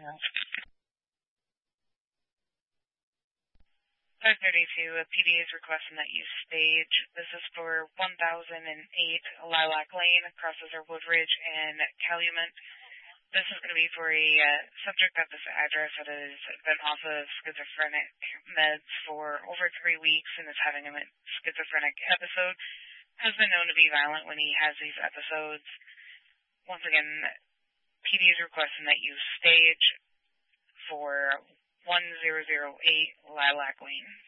532, a PD is requesting that you stage. This is for 1008 Lilac Lane, crosses our Woodridge and Calumet. This is going to be for a subject at this address that has been off of schizophrenic meds for over 3 weeks and is having a schizophrenic episode. Has been known to be violent when he has these episodes. Once again, PD is requesting that you stage for 1008 Lilac Lane.